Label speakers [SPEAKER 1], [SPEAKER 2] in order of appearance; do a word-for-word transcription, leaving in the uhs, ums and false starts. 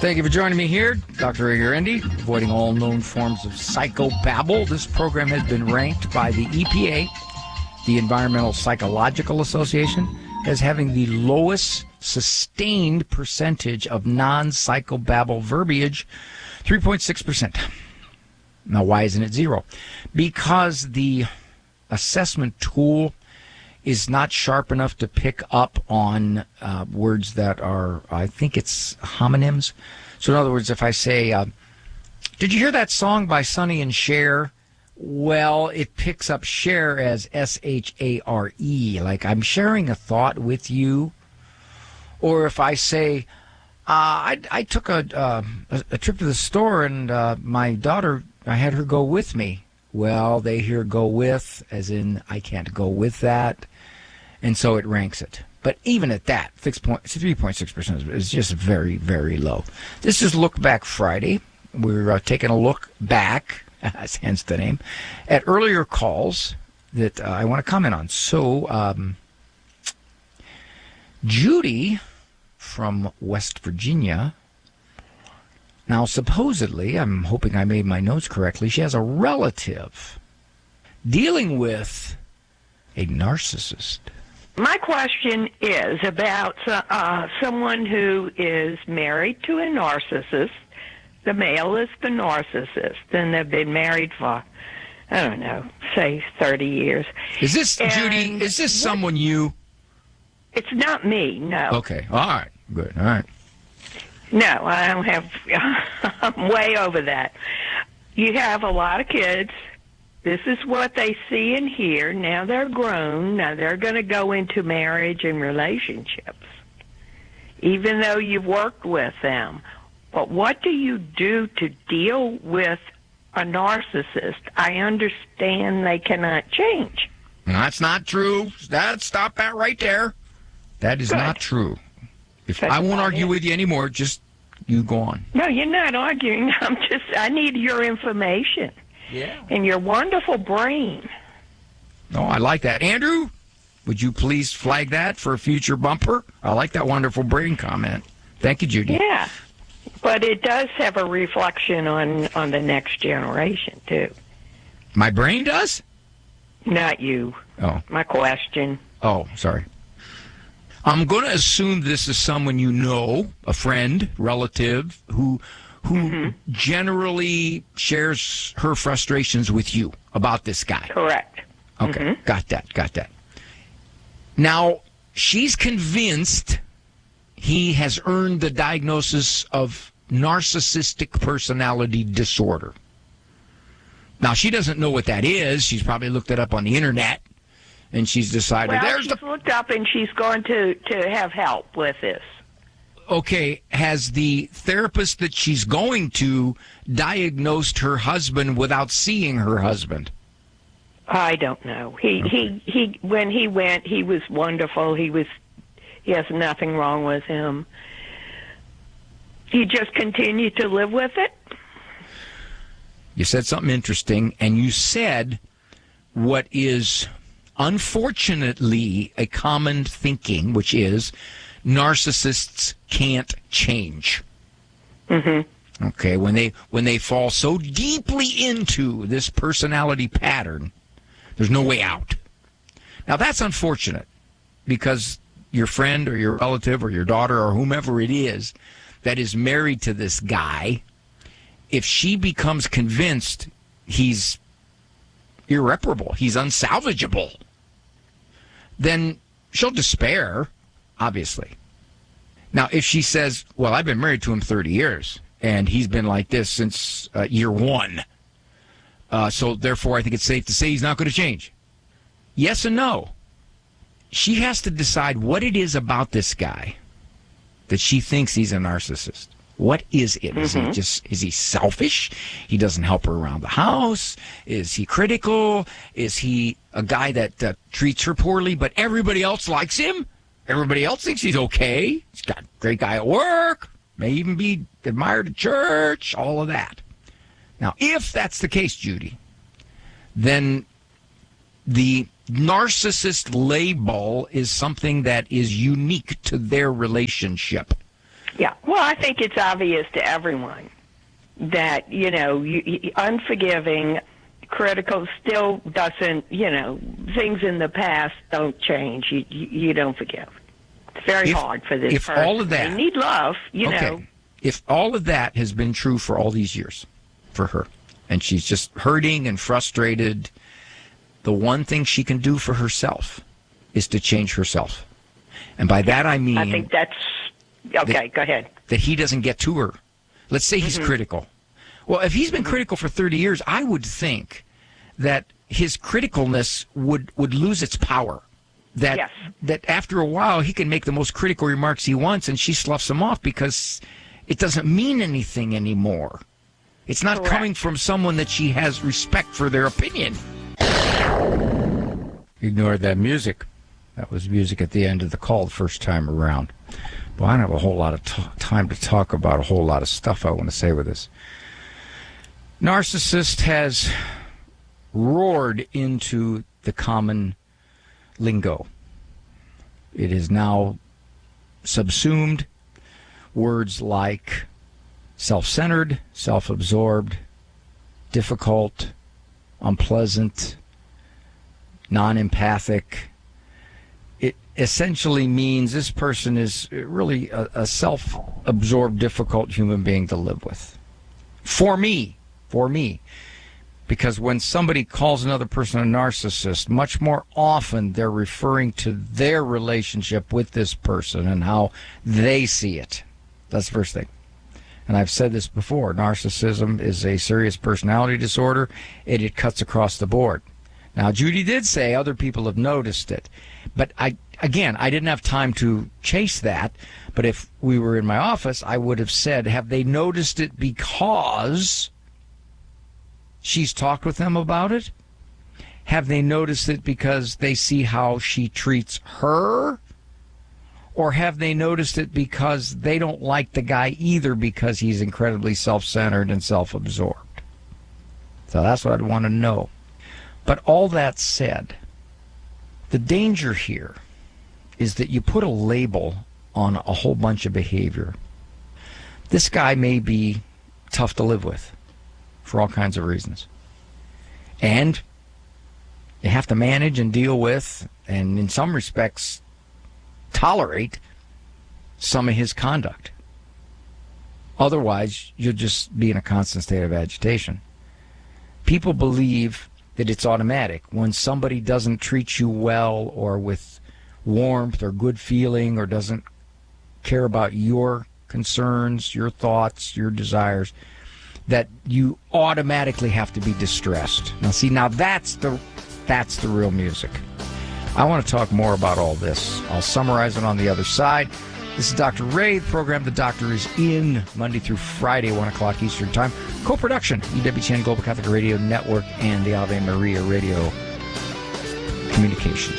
[SPEAKER 1] Thank you for joining me here, Doctor Igurendi, avoiding all known forms of psychobabble. This program has been ranked by the E P A, the Environmental Psychological Association, as having the lowest sustained percentage of non-psychobabble verbiage, three point six percent. Now, why isn't it zero? Because the assessment tool is not sharp enough to pick up on uh, words that are, I think it's homonyms. So in other words, if I say, uh, did you hear that song by Sonny and Cher? Well, it picks up share as S H A R E, like I'm sharing a thought with you. Or if I say, uh, I, I took a, uh, a, a trip to the store and uh, my daughter, I had her go with me. Well, they hear go with, as in I can't go with that. And so it ranks it. But even at that, three point six percent is just very, very low. This is Look Back Friday. We're uh, taking a look back, hence the name, at earlier calls that uh, I want to comment on. So, um, Judy from West Virginia, now supposedly, I'm hoping I made my notes correctly, she has a relative dealing with a narcissist.
[SPEAKER 2] My question is about uh, someone who is married to a narcissist. The male is the narcissist, and they've been married for, I don't know, say thirty years.
[SPEAKER 1] Is this,
[SPEAKER 2] and
[SPEAKER 1] Judy, is this someone you...
[SPEAKER 2] It's not me, no.
[SPEAKER 1] Okay, all right, good, all right.
[SPEAKER 2] No, I don't have, I'm way over that. You have a lot of kids. This is what they see and hear. Now they're grown. Now they're going to go into marriage and relationships, even though you've worked with them. But what do you do to deal with a narcissist? I understand they cannot change.
[SPEAKER 1] That's not true. That, stop that right there. That is Good. Not true. If That's I won't argue it. with you anymore, just you go on.
[SPEAKER 2] No, you're not arguing. I'm just, I need your information. Yeah. And your wonderful brain.
[SPEAKER 1] Oh, I like that. Andrew, would you please flag that for a future bumper? I like that wonderful brain comment. Thank you, Judy.
[SPEAKER 2] Yeah. But it does have a reflection on, on the next generation, too.
[SPEAKER 1] My brain does?
[SPEAKER 2] Not you.
[SPEAKER 1] Oh.
[SPEAKER 2] My question.
[SPEAKER 1] Oh, sorry. I'm going to assume this is someone you know, a friend, relative, who who mm-hmm. generally shares her frustrations with you about this guy.
[SPEAKER 2] Correct.
[SPEAKER 1] Okay,
[SPEAKER 2] mm-hmm.
[SPEAKER 1] got that, got that. Now, she's convinced he has earned the diagnosis of narcissistic personality disorder. Now, she doesn't know what that is. She's probably looked it up on the internet, and she's decided,
[SPEAKER 2] well,
[SPEAKER 1] there's
[SPEAKER 2] she's
[SPEAKER 1] the...
[SPEAKER 2] looked up, and she's going to, to have help with this.
[SPEAKER 1] Okay, has the therapist that she's going to diagnosed her husband without seeing her husband?
[SPEAKER 2] I don't know. He okay. he he. When he went, he was wonderful. He was. He has nothing wrong with him. He just continued to live with it.
[SPEAKER 1] You said something interesting, and you said what is unfortunately a common thinking, which is narcissists can't change.
[SPEAKER 2] Mm-hmm.
[SPEAKER 1] Okay, when they when they fall so deeply into this personality pattern, there's no way out. Now, that's unfortunate because your friend or your relative or your daughter or whomever it is that is married to this guy, if she becomes convinced he's irreparable, he's unsalvageable, then she'll despair, obviously. Now, if she says, well, I've been married to him thirty years, and he's been like this since uh, year one, uh, so therefore I think it's safe to say he's not going to change. Yes and no. She has to decide what it is about this guy that she thinks he's a narcissist. What is it? Is
[SPEAKER 2] mm-hmm.
[SPEAKER 1] he just, is he selfish? He doesn't help her around the house? Is he critical? Is he a guy that uh, treats her poorly, but everybody else likes him? Everybody else thinks he's okay. He's got a great guy at work, may even be admired at church, all of that. Now, if that's the case, Judy, then the narcissist label is something that is unique to their relationship.
[SPEAKER 2] Yeah. Well, I think it's obvious to everyone that, you know, you, you, unforgiving, critical still doesn't, you know, things in the past don't change. You, you, you don't forgive. It's very
[SPEAKER 1] if,
[SPEAKER 2] hard for this
[SPEAKER 1] if
[SPEAKER 2] person.
[SPEAKER 1] All of that,
[SPEAKER 2] they need love, you
[SPEAKER 1] okay.
[SPEAKER 2] know.
[SPEAKER 1] If all of that has been true for all these years for her, and she's just hurting and frustrated, the one thing she can do for herself is to change herself. And by that I mean...
[SPEAKER 2] I think that's... Okay,
[SPEAKER 1] that,
[SPEAKER 2] go ahead.
[SPEAKER 1] That he doesn't get to her. Let's say he's
[SPEAKER 2] mm-hmm.
[SPEAKER 1] critical. Well, if he's been
[SPEAKER 2] mm-hmm.
[SPEAKER 1] critical for thirty years, I would think that his criticalness would, would lose its power. That
[SPEAKER 2] yes.
[SPEAKER 1] that after a while, he can make the most critical remarks he wants, and she sloughs him off because it doesn't mean anything anymore. It's not
[SPEAKER 2] Correct.
[SPEAKER 1] coming from someone that she has respect for their opinion. Ignored that music. That was music at the end of the call the first time around. Well, I don't have a whole lot of t- time to talk about a whole lot of stuff I want to say with this. Narcissist has roared into the common lingo. It is now subsumed words like self-centered, self-absorbed, difficult, unpleasant, non-empathic. It essentially means this person is really a, a self-absorbed, difficult human being to live with. For me, for me. Because when somebody calls another person a narcissist, much more often they're referring to their relationship with this person and how they see it. That's the first thing. And I've said this before, narcissism is a serious personality disorder, and it cuts across the board. Now, Judy did say other people have noticed it. But, I again, I didn't have time to chase that. But if we were in my office, I would have said, have they noticed it because she's talked with them about it? Have they noticed it because they see how she treats her? Or have they noticed it because they don't like the guy either because he's incredibly self-centered and self-absorbed? So that's what I'd want to know. But all that said, the danger here is that you put a label on a whole bunch of behavior. This guy may be tough to live with for all kinds of reasons. And you have to manage and deal with, and in some respects, tolerate some of his conduct. Otherwise, you'll just be in a constant state of agitation. People believe that it's automatic. When somebody doesn't treat you well or with warmth or good feeling or doesn't care about your concerns, your thoughts, your desires, that you automatically have to be distressed. Now, see, now that's the that's the real music. I want to talk more about all this. I'll summarize it on the other side. This is Doctor Ray. The program The Doctor is in Monday through Friday, one o'clock Eastern Time. Co-production, E W T N Global Catholic Radio Network and the Ave Maria Radio Communications.